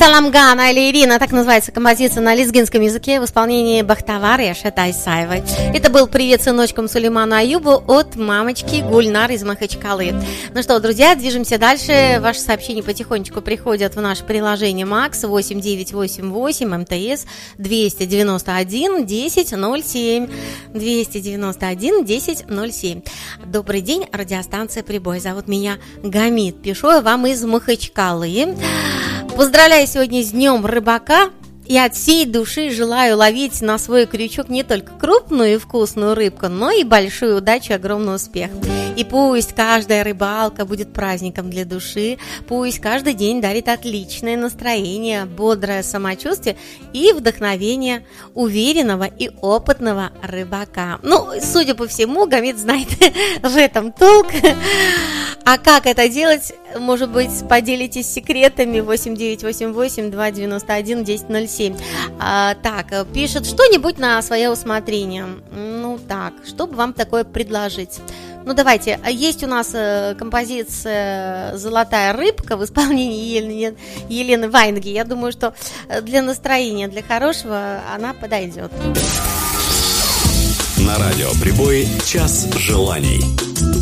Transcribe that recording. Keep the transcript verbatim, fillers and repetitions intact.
Саламгана или Ирина, так называется композиция на лезгинском языке в исполнении Бахтавара Яшета Исаевой. Это был привет сыночкам Сулейману Аюбу от мамочки Гульнар из Махачкалы. Ну что, друзья, движемся дальше. Ваши сообщения потихонечку приходят в наше приложение Макс восемь девять восемь восемь МТС двести девяносто один десять ноль семь двести девяносто один десять ноль семь. Добрый день, радиостанция Прибой. Зовут меня Гамид. Пишу я вам из Махачкалы. Поздравляю сегодня с Днем Рыбака и от всей души желаю ловить на свой крючок не только крупную и вкусную рыбку, но и большую удачу, огромный успех. И пусть каждая рыбалка будет праздником для души, пусть каждый день дарит отличное настроение, бодрое самочувствие и вдохновение уверенного и опытного рыбака. Ну, судя по всему, Гамид знает в этом толк. А как это делать, может быть, поделитесь секретами. Восемь девять восемь восемь два девяносто один десять ноль семь. а, Так, пишет что-нибудь на свое усмотрение. Ну так, что бы вам такое предложить? Ну давайте, есть у нас э, композиция «Золотая рыбка» в исполнении Елены, Елены Ваенги. Я думаю, что для настроения, для хорошего она подойдет. На радио Прибой час желаний.